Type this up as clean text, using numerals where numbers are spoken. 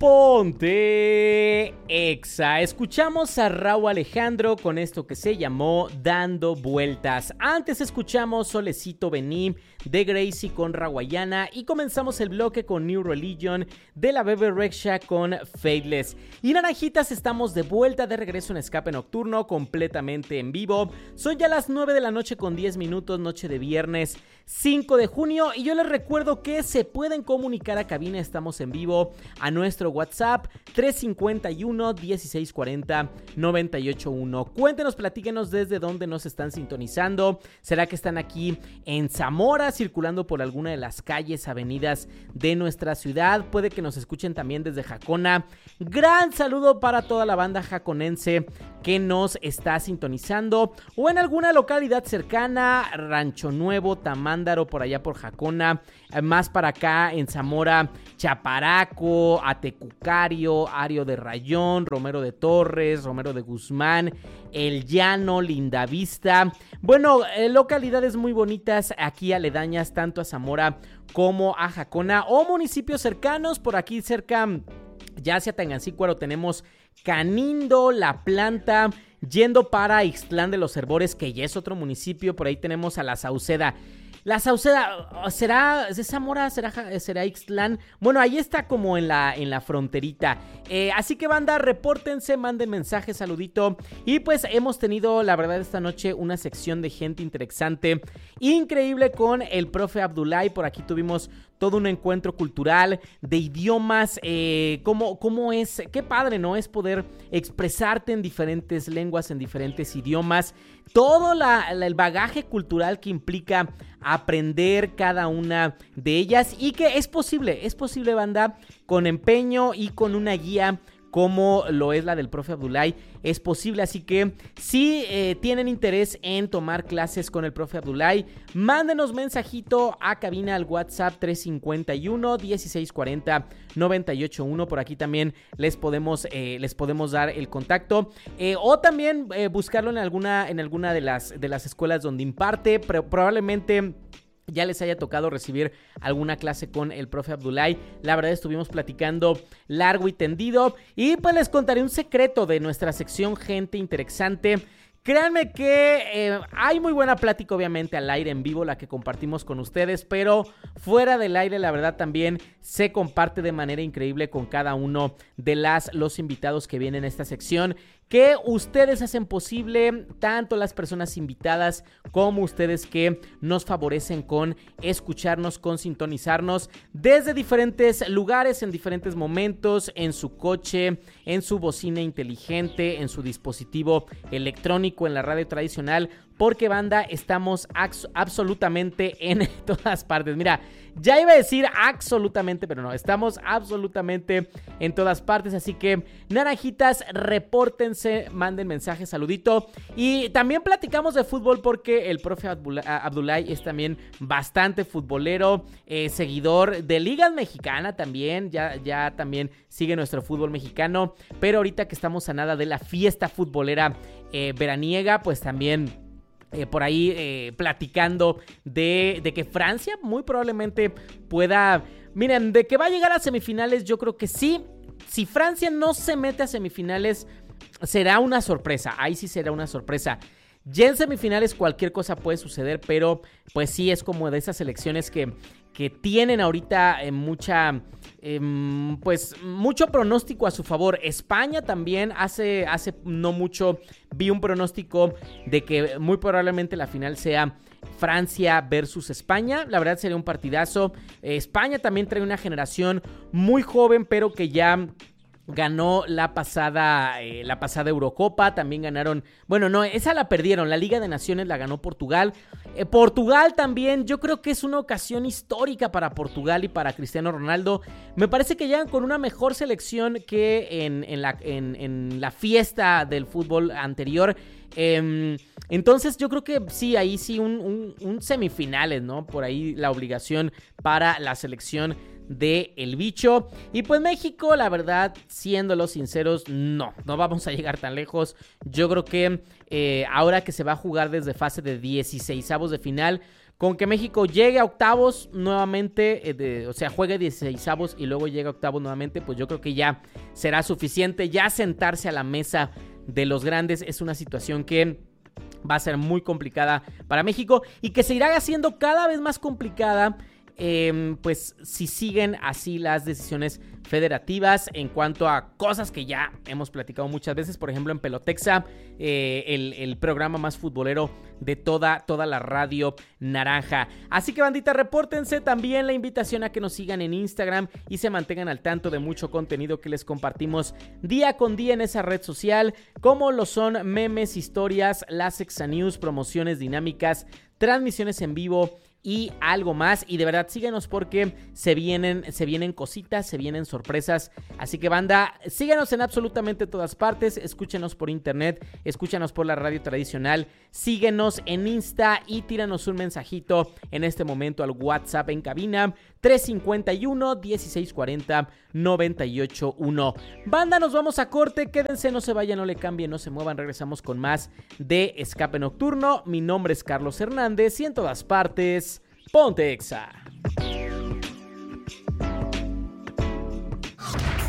Ponte Exa. Escuchamos a Rauw Alejandro con esto que se llamó Dando Vueltas. Antes escuchamos Solecito Vení de Gracie con Rawayana y comenzamos el bloque con New Religion de la Bebe Rexha con Faithless. Y naranjitas, estamos de vuelta, de regreso en Escape Nocturno, completamente en vivo. Son ya las 9 de la noche con 10 minutos, noche de viernes 5 de junio. Y yo les recuerdo que se pueden comunicar a cabina, estamos en vivo, a nuestro WhatsApp 351-1640-981. Cuéntenos, platíquenos desde dónde nos están sintonizando. ¿Será que están aquí en Zamora, circulando por alguna de las calles, avenidas de nuestra ciudad? Puede que nos escuchen también desde Jacona. Gran saludo para toda la banda jaconense que nos está sintonizando, o en alguna localidad cercana, Rancho Nuevo, Tamándaro, por allá por Jacona, más para acá en Zamora, Chaparaco, Atecucario, Ario de Rayón, Romero de Torres, Romero de Guzmán, El Llano, Lindavista. Bueno, localidades muy bonitas aquí aledañas tanto a Zamora como a Jacona, o municipios cercanos. Por aquí cerca, ya hacia Tangancícuaro, tenemos Canindo, La Planta, yendo para Ixtlán de los Herbores, que ya es otro municipio. Por ahí tenemos a La Sauceda. La Sauceda, ¿será de Zamora? ¿Será Ixtlán? Bueno, ahí está como en la fronterita. Así que banda, repórtense, manden mensajes, saludito. Y pues hemos tenido, la verdad, esta noche una sección de gente interesante, increíble, con el profe Abdullah. Por aquí tuvimos todo un encuentro cultural de idiomas. ¿Cómo es? Qué padre, ¿no? Es poder expresarte en diferentes lenguas, en diferentes idiomas. Todo el bagaje cultural que implica aprender cada una de ellas, y que es posible, banda, con empeño y con una guía como lo es la del profe Abdullah, es posible. Así que si tienen interés en tomar clases con el profe Abdullah, mándenos mensajito a cabina al WhatsApp 351-1640-981. Por aquí también les podemos dar el contacto, o también buscarlo en alguna de las escuelas donde imparte. Probablemente ya les haya tocado recibir alguna clase con el profe Abdullah. La verdad, estuvimos platicando largo y tendido, y pues les contaré un secreto de nuestra sección Gente Interesante. Créanme que hay muy buena plática, obviamente, al aire, en vivo, la que compartimos con ustedes, pero fuera del aire, la verdad, también se comparte de manera increíble con cada uno de los invitados que vienen a esta sección, que ustedes hacen posible, tanto las personas invitadas como ustedes que nos favorecen con escucharnos, con sintonizarnos desde diferentes lugares, en diferentes momentos, en su coche, en su bocina inteligente, en su dispositivo electrónico, en la radio tradicional, porque banda, estamos absolutamente en todas partes. Mira, ya iba a decir absolutamente, pero no, estamos absolutamente en todas partes. Así que, naranjitas, repórtense, manden mensajes, saludito. Y también platicamos de fútbol, porque el profe Abdullah es también bastante futbolero, seguidor de ligas mexicana también, ya también sigue nuestro fútbol mexicano. Pero ahorita que estamos a nada de la fiesta futbolera veraniega, pues también por ahí platicando de que Francia muy probablemente pueda... Miren, de que va a llegar a semifinales, yo creo que sí. Si Francia no se mete a semifinales, será una sorpresa. Ahí sí será una sorpresa. Ya en semifinales cualquier cosa puede suceder, pero pues sí es como de esas selecciones que tienen ahorita mucho pronóstico a su favor. España también, hace no mucho vi un pronóstico de que muy probablemente la final sea Francia versus España. La verdad sería un partidazo. España también trae una generación muy joven, pero que ya ganó la pasada Eurocopa. También ganaron, bueno, no, esa la perdieron, la Liga de Naciones la ganó Portugal. Portugal también, yo creo que es una ocasión histórica para Portugal y para Cristiano Ronaldo. Me parece que llegan con una mejor selección que en la fiesta del fútbol anterior. Entonces yo creo que sí, ahí sí un semifinales, ¿no? Por ahí la obligación para la selección de El Bicho. Y pues México, la verdad, siéndolos sinceros, no vamos a llegar tan lejos. Yo creo que ahora que se va a jugar desde fase de 16avos de final, Con que México llegue a octavos nuevamente, o sea, juegue 16avos y luego llegue a octavos nuevamente, pues yo creo que ya será suficiente. Ya sentarse a la mesa de los grandes es una situación que va a ser muy complicada para México y que se irá haciendo cada vez más complicada, pues si siguen así las decisiones federativas en cuanto a cosas que ya hemos platicado muchas veces. Por ejemplo, en Pelotexa, el programa más futbolero de toda la radio naranja. Así que, bandita, repórtense. También la invitación a que nos sigan en Instagram y se mantengan al tanto de mucho contenido que les compartimos día con día en esa red social, como lo son memes, historias, las Exanews, promociones dinámicas, transmisiones en vivo y algo más. Y de verdad, síguenos porque se vienen cositas, se vienen sorpresas. Así que, banda, síguenos en absolutamente todas partes. Escúchenos por internet, escúchanos por la radio tradicional, síguenos en Insta y tíranos un mensajito en este momento al WhatsApp en cabina 351-1640-981. Banda, nos vamos a corte. Quédense, no se vayan, no le cambien, no se muevan. Regresamos con más de Escape Nocturno. Mi nombre es Carlos Hernández y en todas partes, ponte Exa.